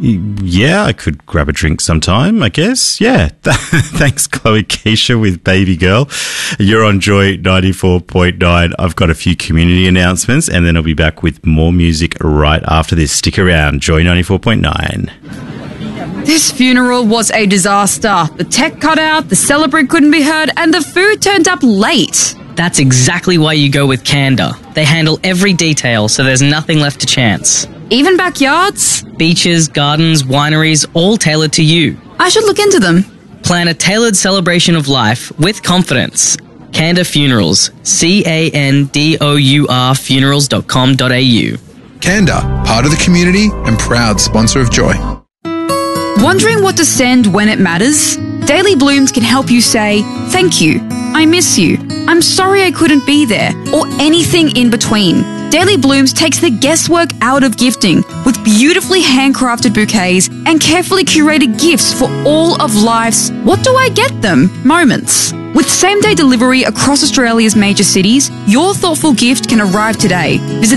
Yeah, I could grab a drink sometime, I guess. Yeah. Thanks, Chloe Keisha with Baby Girl. You're on Joy 94.9. I've got a few community announcements and then I'll be back with more music right after this. Stick around. Joy 94.9. This funeral was a disaster. The tech cut out, the celebrant couldn't be heard, and the food turned up late. That's exactly why you go with Canada. They handle every detail, so there's nothing left to chance. Even backyards? Beaches, gardens, wineries, all tailored to you. I should look into them. Plan a tailored celebration of life with confidence. Canda Funerals. CANDOUR funerals.com.au. Canda, part of the community and proud sponsor of Joy. Wondering what to send when it matters? Daily Blooms can help you say, thank you, I miss you, I'm sorry I couldn't be there, or anything in between. Daily Blooms takes the guesswork out of gifting with beautifully handcrafted bouquets and carefully curated gifts for all of life's what do I get them moments. With same-day delivery across Australia's major cities, your thoughtful gift can arrive today. Visit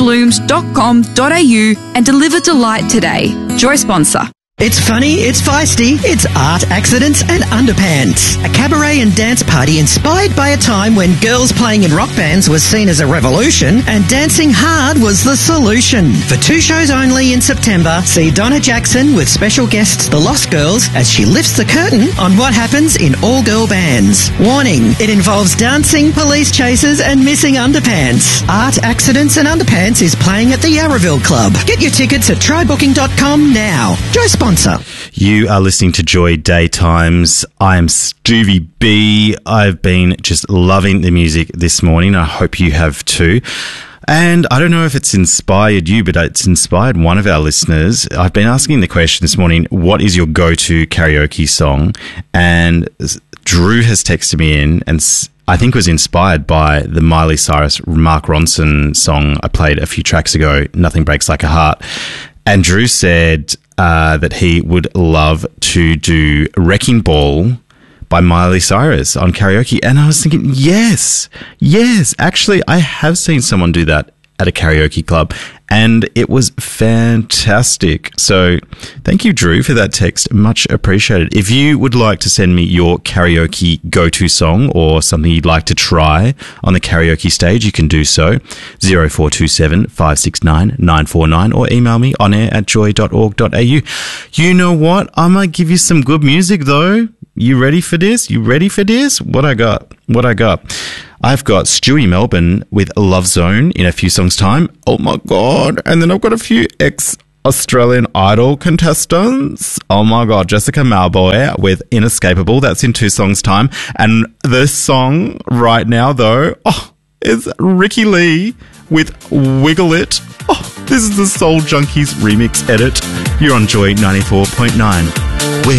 dailyblooms.com.au and deliver delight today. Joy sponsor. It's funny, it's feisty, it's art, accidents and underpants. A cabaret and dance party inspired by a time when girls playing in rock bands was seen as a revolution and dancing hard was the solution. For 2 shows only in September, see Donna Jackson with special guests The Lost Girls as she lifts the curtain on what happens in all-girl bands. Warning, it involves dancing, police chases and missing underpants. Art, Accidents and Underpants is playing at the Yarraville Club. Get your tickets at trybooking.com now. Joy sponsor. You are listening to Joy Daytimes. I am Stuvie B. I've been just loving the music this morning. I hope you have too. And I don't know if it's inspired you, but it's inspired one of our listeners. I've been asking the question this morning, what is your go-to karaoke song? And Drew has texted me in and I think was inspired by the Miley Cyrus, Mark Ronson song I played a few tracks ago, Nothing Breaks Like a Heart. And Drew said that he would love to do Wrecking Ball by Miley Cyrus on karaoke. And I was thinking, yes. Actually, I have seen someone do that at a karaoke club and it was fantastic. So thank you, Drew, for that text. Much appreciated. If you would like to send me your karaoke go-to song or something you'd like to try on the karaoke stage, you can do so. 0427 569 949 or email me on air at joy.org.au. You know what? I might give you some good music though. You ready for this? What I got? I've got Stewie Melbourne with Love Zone in a few songs' time. Oh my God. And then I've got a few ex-Australian Idol contestants. Oh my God. Jessica Malboy with Inescapable. That's in 2 songs' time. And the song right now, though, is Ricky Lee with Wiggle It. This is the Soul Junkies remix edit. You're on Joy 94.9.